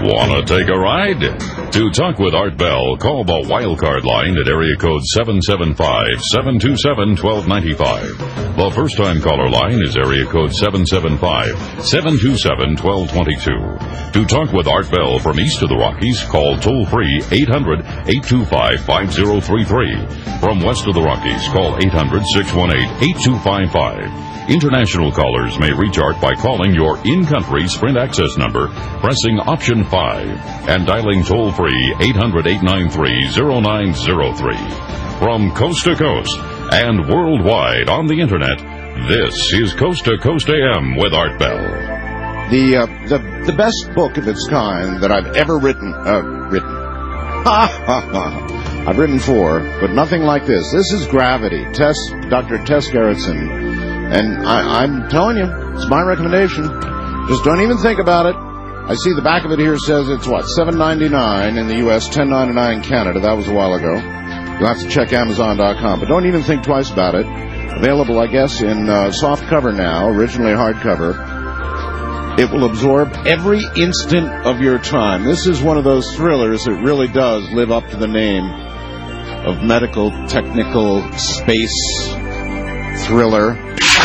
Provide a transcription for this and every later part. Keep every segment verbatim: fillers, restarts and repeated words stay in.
Wanna take a ride? To talk with Art Bell, call the Wildcard line at area code seven seven five, seven two seven, one two nine five. The first-time caller line is area code seven seven five, seven two seven, one two two two. To talk with Art Bell from east of the Rockies, call toll-free eight hundred, eight two five, five zero three three. From west of the Rockies, call eight hundred, six one eight, eight two five five. International callers may reach Art by calling your in-country Sprint access number, pressing option five, and dialing toll-free eight hundred, eight nine three, zero nine zero three. From coast to coast and worldwide on the Internet, this is Coast to Coast A M with Art Bell. The, uh, the, the best book of its kind that I've ever written, uh, written. Ha, ha, ha. I've written four, but nothing like this. This is Gravity, Tess, Doctor Tess Gerritsen. And I, I'm telling you, it's my recommendation. Just don't even think about it. I see the back of it here says it's, what, seven ninety-nine in the U S, ten ninety-nine in Canada. That was a while ago. You'll have to check Amazon dot com. But don't even think twice about it. Available, I guess, in uh, soft cover now, originally hardcover. It will absorb every instant of your time. This is one of those thrillers that really does live up to the name of medical, technical, space thriller.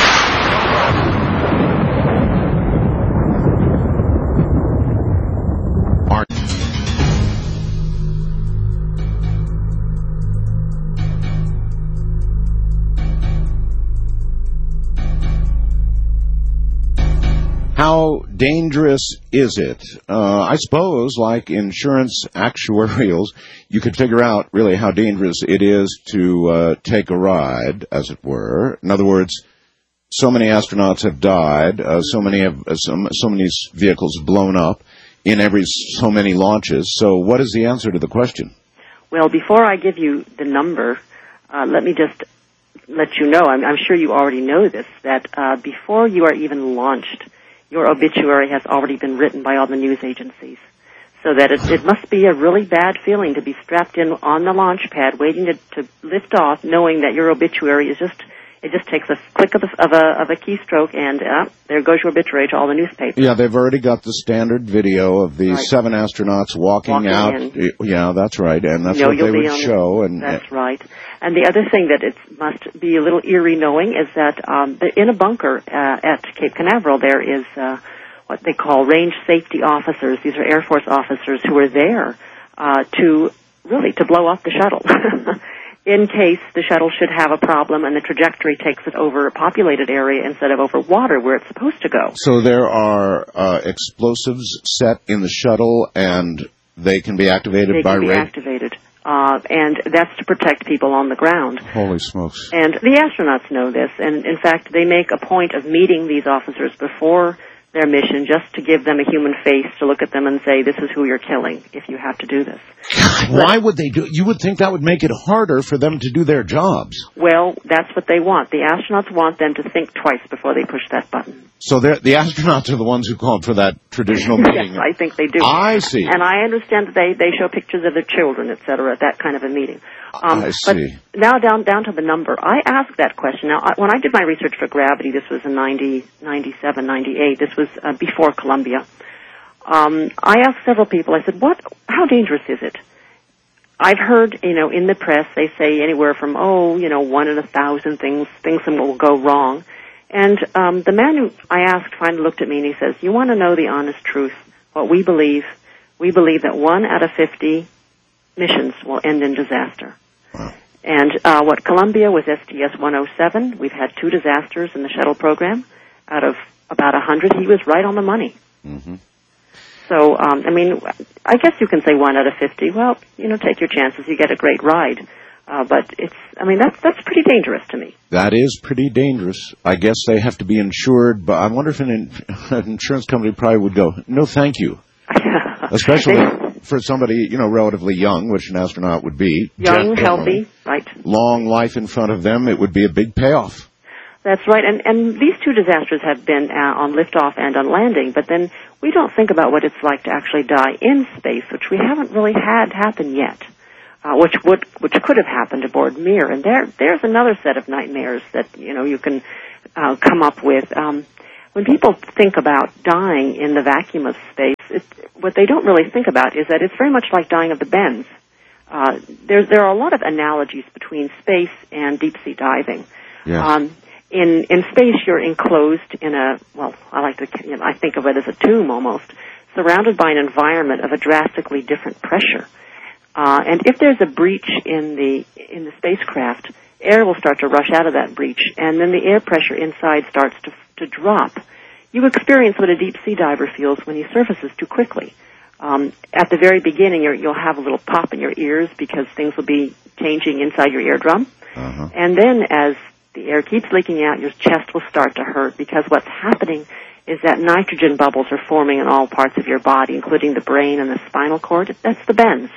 How dangerous is it? Uh, I suppose, like insurance actuarials, you could figure out really how dangerous it is to uh, take a ride, as it were. In other words, so many astronauts have died, uh, so many have, uh, so, so many vehicles have blown up in every so many launches. So, what is the answer to the question? Well, before I give you the number, uh, let me just let you know. I'm, I'm sure you already know this, that uh, before you are even launched, your obituary has already been written by all the news agencies. So that it, it must be a really bad feeling to be strapped in on the launch pad, waiting to, to lift off, knowing that your obituary is just, it just takes a click of, the, of, a, of a keystroke, and uh, there goes your obituary to all the newspapers. Yeah, they've already got the standard video of the right. seven astronauts walking, walking out. In. Yeah, that's right, and that's you know, what they would show. And That's right. And the other thing that it must be a little eerie knowing is that um, in a bunker uh, at Cape Canaveral there is uh, what they call range safety officers. These are Air Force officers who are there uh, to really to blow off the shuttle in case the shuttle should have a problem and the trajectory takes it over a populated area instead of over water where it's supposed to go. So there are uh, explosives set in the shuttle and they can be activated they by can be ra- activated. Uh, and that's to protect people on the ground. Holy smokes. And the astronauts know this, and in fact, they make a point of meeting these officers before their mission just to give them a human face, to look at them and say, this is who you're killing if you have to do this. God, why would they do it? You would think that would make it harder for them to do their jobs. Well, that's what they want. The astronauts want them to think twice before they push that button. So the astronauts are the ones who called for that traditional meeting? Yes, I think they do. I see. And I understand that they, they show pictures of their children, et cetera, at that kind of a meeting. Um, I see. But now down down to the number. I asked that question. Now, I, when I did my research for Gravity, this was in ninety, ninety-seven, ninety-eight. This was uh, before Columbia. Um, I asked several people, I said, "What? How dangerous is it?" I've heard, you know, in the press, they say anywhere from, oh, you know, one in a thousand things, things will go wrong. And um, the man who I asked finally looked at me and he says, you want to know the honest truth, what we believe? We believe that one out of fifty missions will end in disaster. Wow. And uh, what Columbia was S T S one oh seven. We've had two disasters in the shuttle program. Out of about one hundred, he was right on the money. Mm-hmm. So, um, I mean, I guess you can say one out of fifty. Well, you know, take your chances. You get a great ride. Uh, but it's, I mean, that's that's pretty dangerous to me. That is pretty dangerous. I guess they have to be insured, but I wonder if an, in, an insurance company probably would go, no, thank you. Especially for somebody, you know, relatively young, which an astronaut would be. Young, healthy, right. Long life in front of them, it would be a big payoff. That's right, and, and these two disasters have been uh, on liftoff and on landing, but then we don't think about what it's like to actually die in space, which we haven't really had happen yet, uh, which would which could have happened aboard Mir. And there there's another set of nightmares that, you know, you can uh, come up with. Um, when people think about dying in the vacuum of space, it, what they don't really think about is that it's very much like dying of the bends. Uh, there, there are a lot of analogies between space and deep-sea diving. Yes. Um, in, in space, you're enclosed in a, well, I like to, you know, I think of it as a tomb almost, surrounded by an environment of a drastically different pressure. Uh, and if there's a breach in the in the spacecraft, air will start to rush out of that breach, and then the air pressure inside starts to to drop. You experience what a deep-sea diver feels when he surfaces too quickly. Um, at the very beginning, you're, you'll have a little pop in your ears because things will be changing inside your eardrum. Uh-huh. And then as the air keeps leaking out, your chest will start to hurt because what's happening is that nitrogen bubbles are forming in all parts of your body, including the brain and the spinal cord. That's the bends.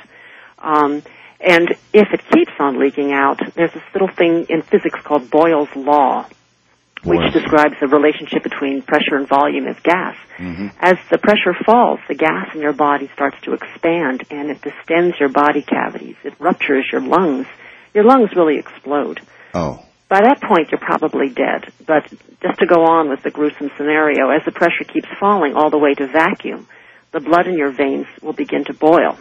Um, and if it keeps on leaking out, there's this little thing in physics called Boyle's Law, which Boyle's. describes the relationship between pressure and volume as gas. Mm-hmm. As the pressure falls, the gas in your body starts to expand, and it distends your body cavities. It ruptures your lungs. Your lungs really explode. Oh. By that point, you're probably dead. But just to go on with the gruesome scenario, as the pressure keeps falling all the way to vacuum, the blood in your veins will begin to boil.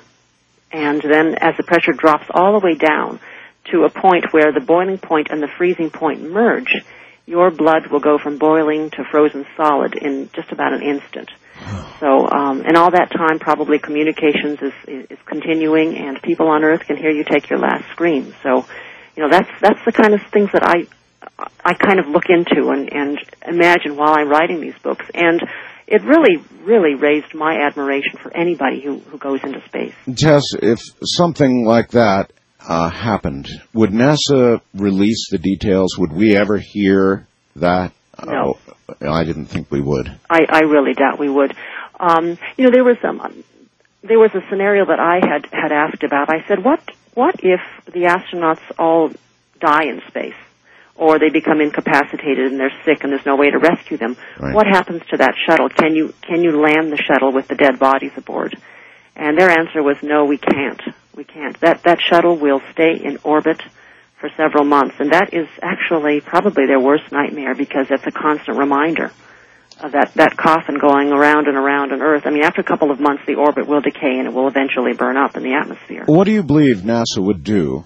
And then as the pressure drops all the way down to a point where the boiling point and the freezing point merge, your blood will go from boiling to frozen solid in just about an instant. So, um, and all that time, probably communications is, is, is continuing, and people on Earth can hear you take your last scream. So, you know, that's that's the kind of things that I I kind of look into and, and imagine while I'm writing these books. And it really, really raised my admiration for anybody who, who goes into space. Tess, if something like that uh, happened, would NASA release the details? Would we ever hear that? No. Uh, I didn't think we would. I, I really doubt we would. Um, you know, there was um, there was a scenario that I had, had asked about. I said, what what if the astronauts all die in space? Or they become incapacitated and they're sick and there's no way to rescue them. Right. What happens to that shuttle? Can you can you land the shuttle with the dead bodies aboard? And their answer was, no, we can't. We can't. That that shuttle will stay in orbit for several months, and that is actually probably their worst nightmare because it's a constant reminder of that, that coffin going around and around on Earth. I mean, after a couple of months, the orbit will decay and it will eventually burn up in the atmosphere. What do you believe NASA would do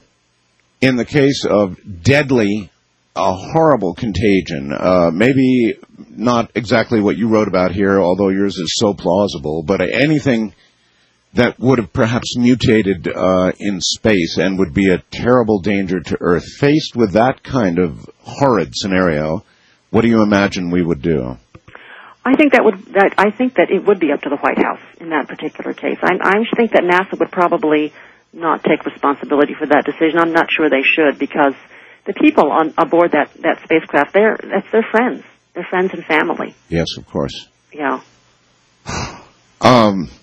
in the case of deadly a horrible contagion, uh, maybe not exactly what you wrote about here, although yours is so plausible, but anything that would have perhaps mutated uh, in space and would be a terrible danger to Earth? Faced with that kind of horrid scenario, what do you imagine we would do? I think that would that I think that it would be up to the White House in that particular case. I, I think that NASA would probably not take responsibility for that decision. I'm not sure they should, because the people on aboard that, that spacecraft, they're, that's their friends. They're friends and family. Yes, of course. Yeah. Um,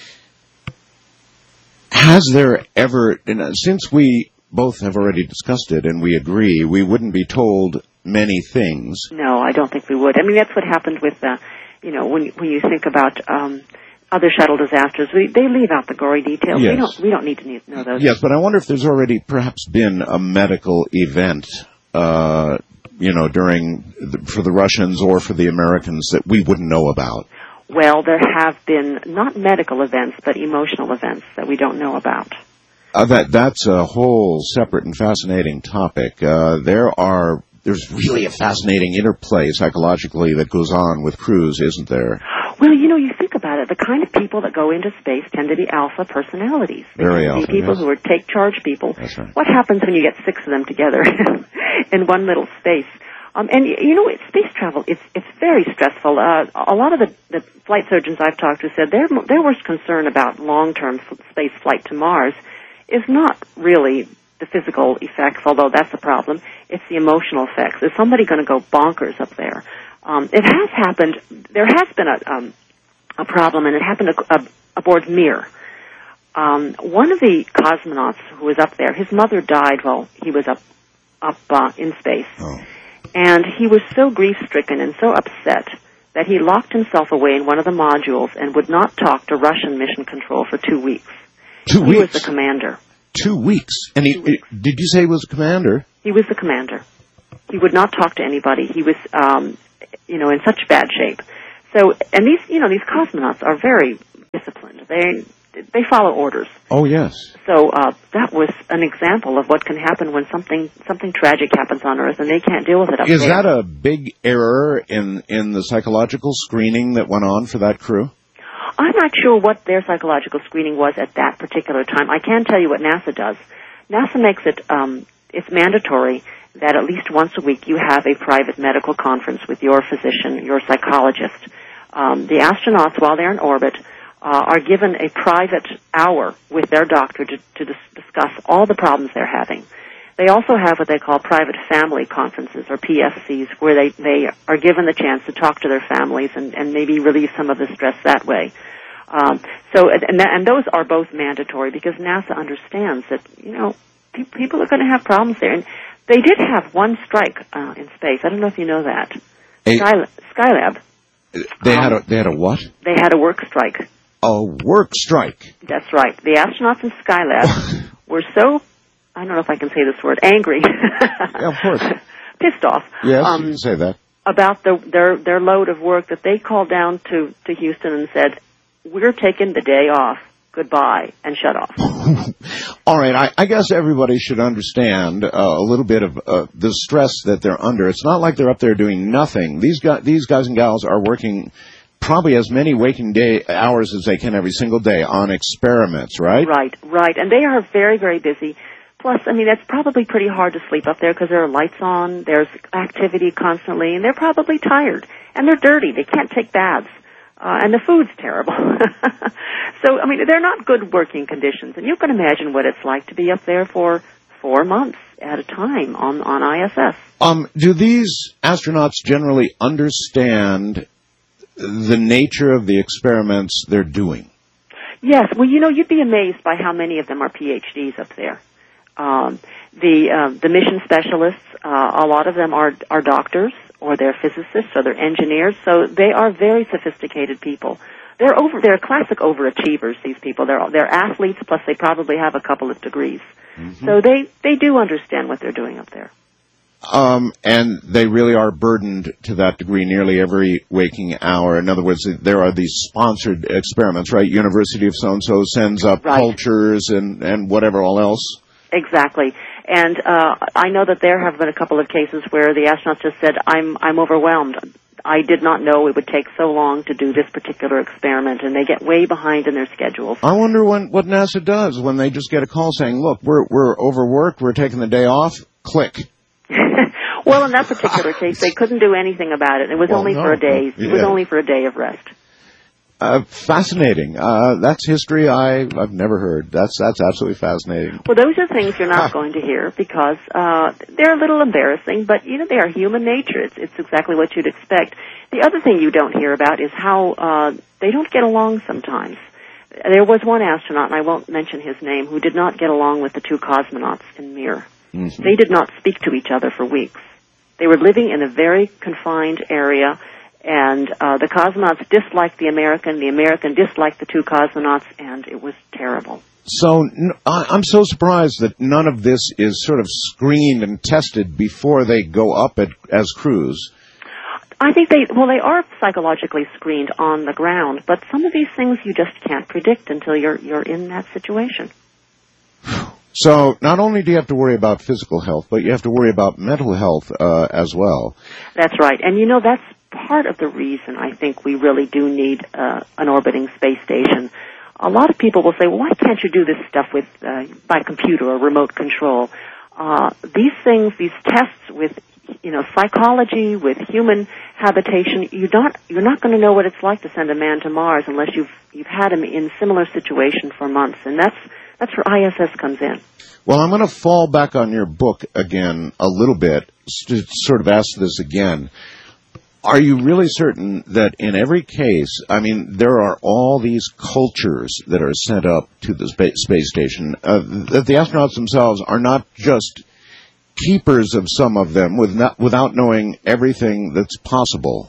has there ever, and since we both have already discussed it and we agree, we wouldn't be told many things. No, I don't think we would. I mean, that's what happened with, uh, you know, when, when you think about um, other shuttle disasters, we, they leave out the gory details. Yes. We don't, we don't need to need, know those. Yes, but I wonder if there's already perhaps been a medical event, uh, you know, during, the, for the Russians or for the Americans that we wouldn't know about. Well, there have been not medical events, but emotional events that we don't know about. Uh, that that's a whole separate and fascinating topic. Uh, there are there's really a fascinating interplay psychologically that goes on with crews, isn't there? Well, you know, you think about it. The kind of people that go into space tend to be alpha personalities. They Very tend to alpha, be people yes. who are take charge people. That's right. What happens when you get six of them together in one little space? Um, and you know, space travel, it's it's very stressful. Uh, a lot of the, the flight surgeons I've talked to said their their worst concern about long-term f- space flight to Mars is not really the physical effects, although that's a problem. It's the emotional effects. Is somebody going to go bonkers up there? Um, it has happened. There has been a um, a problem, and it happened a, a, aboard Mir. Um, one of the cosmonauts who was up there, his mother died while he was up up uh, in space. Oh. And he was so grief-stricken and so upset that he locked himself away in one of the modules and would not talk to Russian mission control for two weeks. Two he weeks? was the commander. Two weeks? And he, Two weeks. did you say he was a commander? He was the commander. He would not talk to anybody. He was, um, you know, in such bad shape. So, and these, you know, these cosmonauts are very disciplined. They they follow orders. Oh, yes. So uh, that was an example of what can happen when something something tragic happens on Earth and they can't deal with it up Is there. that a big error in, in the psychological screening that went on for that crew? I'm not sure what their psychological screening was at that particular time. I can tell you what NASA does. NASA makes it, um, it's mandatory that at least once a week you have a private medical conference with your physician, your psychologist. Um, the astronauts, while they're in orbit, uh, are given a private hour with their doctor to, to dis- discuss all the problems they're having. They also have what they call private family conferences, or P F Cs, where they, they are given the chance to talk to their families and, and maybe relieve some of the stress that way. Um, so, and, that, and those are both mandatory because NASA understands that, you know, pe- people are going to have problems there. And they did have one strike uh, in space. I don't know if you know that. A, Sky, Skylab. They um, had a they had a what? They had a work strike. A work strike. That's right. The astronauts in Skylab were so, I don't know if I can say this word, angry. Yeah, of course. Pissed off. Yes, um, you can say that. About the, their their load of work that they called down to, to Houston and said, we're taking the day off. Goodbye, and shut off. All right, I, I guess everybody should understand uh, a little bit of uh, the stress that they're under. It's not like they're up there doing nothing. These guys, these guys and gals are working probably as many waking day hours as they can every single day on experiments, right? Right, right. And they are very, very busy. Plus, I mean, it's probably pretty hard to sleep up there because there are lights on, there's activity constantly, and they're probably tired. And they're dirty. They can't take baths. Uh, and the food's terrible. So, I mean, they're not good working conditions. And you can imagine what it's like to be up there for four months at a time on, on I S S. Um, do these astronauts generally understand the nature of the experiments they're doing? Yes. Well, you know, you'd be amazed by how many of them are P H Ds up there. Um, the um, the mission specialists, uh, a lot of them are are doctors, or they're physicists, or they're engineers. So they are very sophisticated people. They're over. They're classic overachievers. These people. They're they're athletes. Plus, they probably have a couple of degrees. Mm-hmm. So they they do understand what they're doing up there. Um, and they really are burdened to that degree nearly every waking hour. In other words, there are these sponsored experiments, right? University of so-and-so sends up right. cultures and, and whatever all else. Exactly. And uh, I know that there have been a couple of cases where the astronauts just said, I'm I'm overwhelmed. I did not know it would take so long to do this particular experiment, and they get way behind in their schedules. I wonder when, what NASA does when they just get a call saying, look, we're we're overworked, we're taking the day off, click. Well, in that particular case, they couldn't do anything about it. It was well, only no, for a day. yeah. It was only for a day of rest. Uh, fascinating. Uh, that's history I, I've never heard. That's that's absolutely fascinating. Well, those are things you're not going to hear because uh, they're a little embarrassing, but, you know, they are human nature. It's, it's exactly what you'd expect. The other thing you don't hear about is how uh, they don't get along sometimes. There was one astronaut, and I won't mention his name, who did not get along with the two cosmonauts in Mir. Mm-hmm. They did not speak to each other for weeks. They were living in a very confined area, and uh, the cosmonauts disliked the American, the American disliked the two cosmonauts, and it was terrible. So n- I- I'm so surprised that none of this is sort of screened and tested before they go up at, as crews. I think they, well, they are psychologically screened on the ground, but some of these things you just can't predict until you're you're in that situation. So not only do you have to worry about physical health, but you have to worry about mental health uh, as well. That's right. And, you know, that's part of the reason I think we really do need uh, an orbiting space station. A lot of people will say, well, why can't you do this stuff with uh, by computer or remote control? Uh, these things, these tests with, you know, psychology, with human habitation, you don't, you're not going to know what it's like to send a man to Mars unless you've you've had him in similar situation for months, and that's that's where I S S comes in. Well, I'm going to fall back on your book again a little bit to sort of ask this again. Are you really certain that in every case, I mean, there are all these cultures that are sent up to the spa- space station, uh, that the astronauts themselves are not just keepers of some of them with not, without knowing everything that's possible?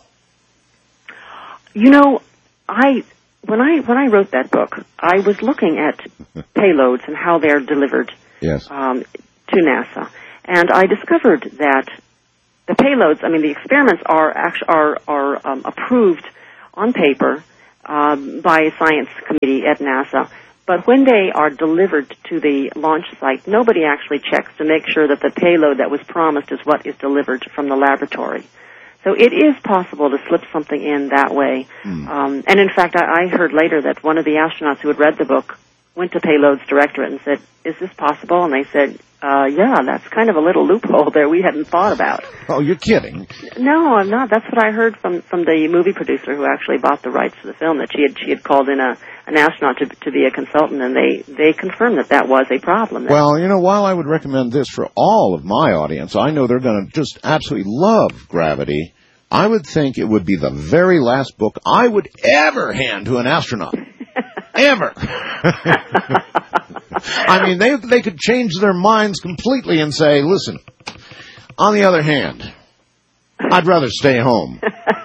You know, I when I when I wrote that book, I was looking at payloads and how they're delivered yes. um, to NASA, and I discovered that the payloads, I mean, the experiments are actually are are um, approved on paper um, by a science committee at NASA. But when they are delivered to the launch site, nobody actually checks to make sure that the payload that was promised is what is delivered from the laboratory. So it is possible to slip something in that way. Mm. Um, and in fact, I, I heard later that one of the astronauts who had read the book went to Payloads Directorate and said, is this possible? And they said, uh, yeah, that's kind of a little loophole there we hadn't thought about. Oh, you're kidding. No, I'm not. That's what I heard from, from the movie producer who actually bought the rights to the film, that she had she had called in a an astronaut to, to be a consultant, and they, they confirmed that that was a problem. Well, you know, while I would recommend this for all of my audience, I know they're going to just absolutely love Gravity. I would think it would be the very last book I would ever hand to an astronaut. Ever. I mean, they they could change their minds completely and say, listen, on the other hand, I'd rather stay home.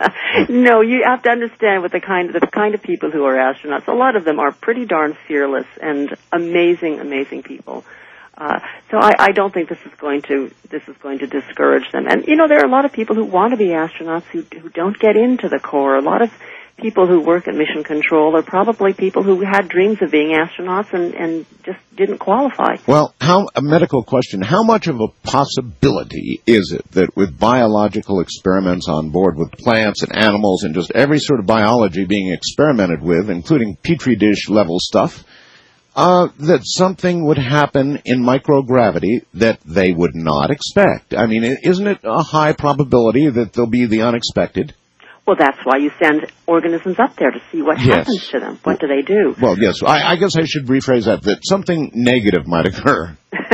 No, you have to understand with the kind of the kind of people who are astronauts, a lot of them are pretty darn fearless and amazing, amazing people. Uh, so I, I don't think this is going to this is going to discourage them. And you know, there are a lot of people who want to be astronauts who who don't get into the Corps. A lot of people who work at Mission Control are probably people who had dreams of being astronauts and, and just didn't qualify. Well, how a medical question, how much of a possibility is it that with biological experiments on board with plants and animals and just every sort of biology being experimented with, including Petri dish level stuff, uh, that something would happen in microgravity that they would not expect? I mean, isn't it a high probability that there'll be the unexpected? Well, that's why you send organisms up there to see what yes. happens to them. What do they do? Well, yes. I, I guess I should rephrase that, that something negative might occur.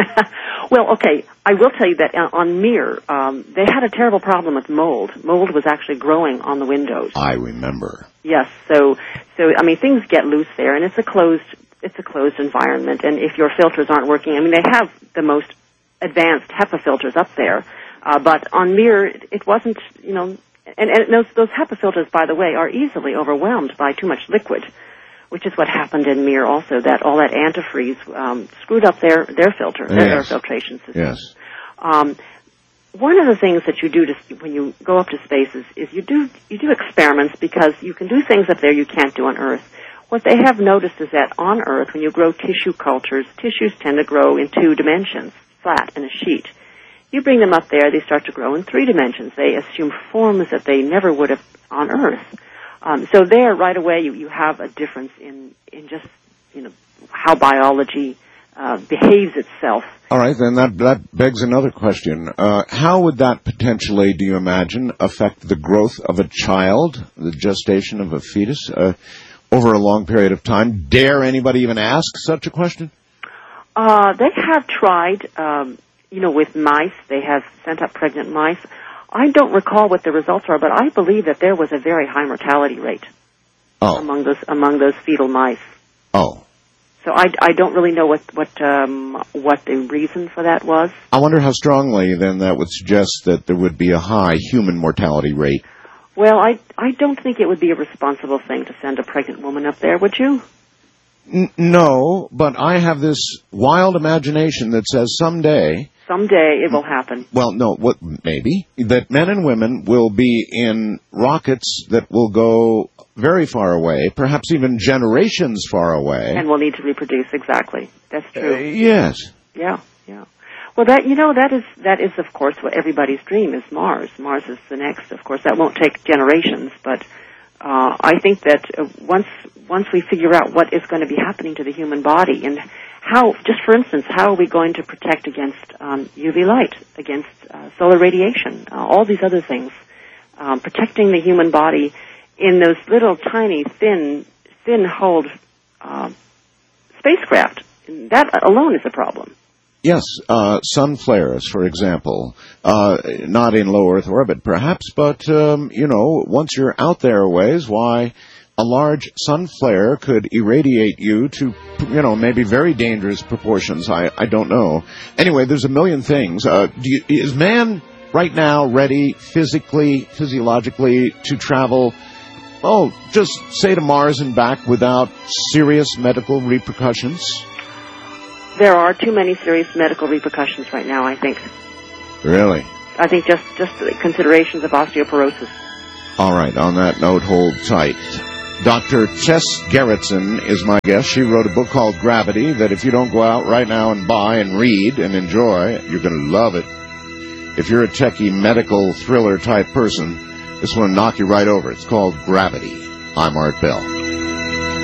Well, okay. I will tell you that on Mir, um, they had a terrible problem with mold. Mold was actually growing on the windows. I remember. Yes. So, so I mean, things get loose there, and it's a closed, it's a closed environment. And if your filters aren't working, I mean, they have the most advanced HEPA filters up there, uh, but on Mir, it, it wasn't, you know. And, and those, those HEPA filters, by the way, are easily overwhelmed by too much liquid, which is what happened in Mir also, that all that antifreeze um, screwed up their, their filter, their yes. air filtration system. Yes. Um, one of the things that you do to, when you go up to space is, is you do you do experiments because you can do things up there you can't do on Earth. What they have noticed is that on Earth, when you grow tissue cultures, tissues tend to grow in two dimensions, flat in a sheet. You bring them up there, they start to grow in three dimensions. They assume forms that they never would have on Earth. Um, so there, right away, you, you have a difference in, in just, you know, how biology uh, behaves itself. All right, then that, that begs another question. Uh, how would that potentially, do you imagine, affect the growth of a child, the gestation of a fetus, uh, over a long period of time? Dare anybody even ask such a question? Uh, they have tried... Um, You know, with mice, they have sent up pregnant mice. I don't recall what the results are, but I believe that there was a very high mortality rate oh. among those among those fetal mice. Oh. So I, I don't really know what what um, what the reason for that was. I wonder how strongly then that would suggest that there would be a high human mortality rate. Well, I I don't think it would be a responsible thing to send a pregnant woman up there, would you? N- no, but I have this wild imagination that says someday... Someday it will happen. Well, no, what maybe that men and women will be in rockets that will go very far away, perhaps even generations far away, and will need to reproduce. Exactly, that's true. Uh, yes. Yeah, yeah. Well, that you know that is that is of course what everybody's dream is. Mars. Mars is the next. Of course, that won't take generations, but uh, I think that uh, once once we figure out what is going to be happening to the human body and how, just for instance, how are we going to protect against um, U V light, against uh, solar radiation, uh, all these other things, um, protecting the human body in those little tiny, thin, thin-hulled uh, spacecraft, that alone is a problem. Yes, uh, sun flares, for example, uh, not in low Earth orbit, perhaps, but, um, you know, once you're out there a ways, why... a large sun flare could irradiate you to, you know, maybe very dangerous proportions. I, I don't know. Anyway, there's a million things. Uh, do you, is man right now ready physically, physiologically to travel, oh, just say to Mars and back without serious medical repercussions? There are too many serious medical repercussions right now, I think. Really? I think just, just the considerations of osteoporosis. All right, on that note, hold tight. Doctor Tess Gerritsen is my guest. She wrote a book called Gravity that if you don't go out right now and buy and read and enjoy, you're going to love it. If you're a techie medical thriller type person, this one will knock you right over. It's called Gravity. I'm Art Bell.